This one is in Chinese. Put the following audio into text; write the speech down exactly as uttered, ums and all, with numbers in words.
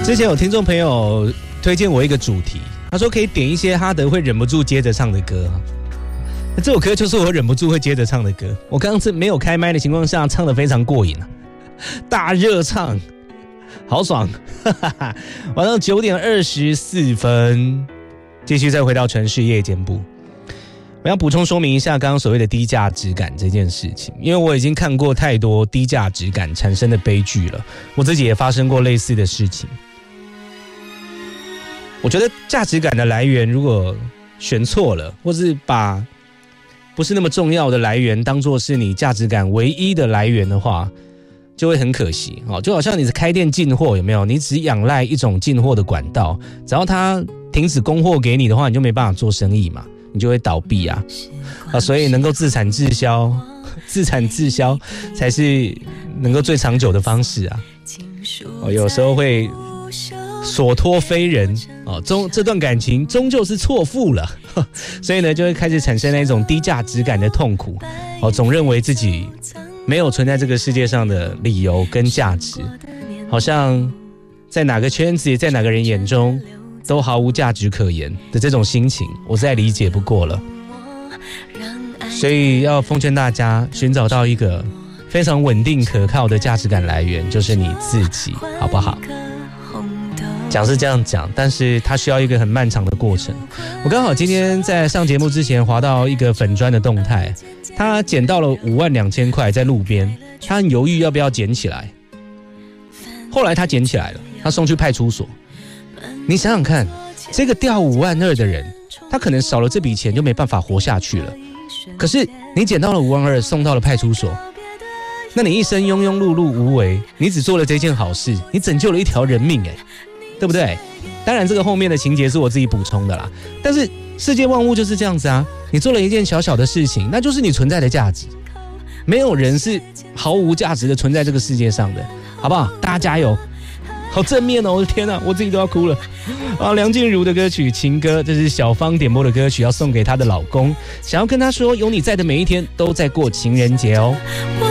之前有听众朋友推荐我一个主题，他说可以点一些哈德会忍不住接着唱的歌。那这首歌就是我忍不住会接着唱的歌。我刚刚是没有开麦的情况下唱得非常过瘾啊，大热唱，好爽！晚上九点二十四分，继续再回到城市夜间部。我要补充说明一下刚刚所谓的低价值感这件事情，因为我已经看过太多低价值感产生的悲剧了，我自己也发生过类似的事情。我觉得价值感的来源如果选错了，或是把不是那么重要的来源当作是你价值感唯一的来源的话，就会很可惜。就好像你是开店进货，有没有？你只仰赖一种进货的管道，只要它停止供货给你的话，你就没办法做生意嘛，你就会倒闭啊。啊，所以能够自产自销，自产自销才是能够最长久的方式啊。哦，有时候会所托非人哦，终这段感情终究是错付了，所以呢，就会开始产生那种低价值感的痛苦。哦，总认为自己没有存在这个世界上的理由跟价值，好像在哪个圈子，在哪个人眼中都毫无价值可言的这种心情，我再理解不过了。所以要奉劝大家寻找到一个非常稳定可靠的价值感来源，就是你自己，好不好？讲是这样讲，但是它需要一个很漫长的过程。我刚好今天在上节目之前滑到一个粉专的动态，他捡到了五万两千块在路边，他很犹豫要不要捡起来，后来他捡起来了，他送去派出所。你想想看，这个掉五万二的人，他可能少了这笔钱就没办法活下去了。可是你捡到了五万二，送到了派出所，那你一生庸庸碌碌无为，你只做了这件好事，你拯救了一条人命，哎，对不对？当然，这个后面的情节是我自己补充的啦。但是世界万物就是这样子啊，你做了一件小小的事情，那就是你存在的价值。没有人是毫无价值的存在这个世界上的，好不好？大家加油！好正面哦！我的天哪，我自己都要哭了啊！梁静茹的歌曲《情歌》，这是小芳点播的歌曲，要送给她的老公，想要跟他说，有你在的每一天都在过情人节哦。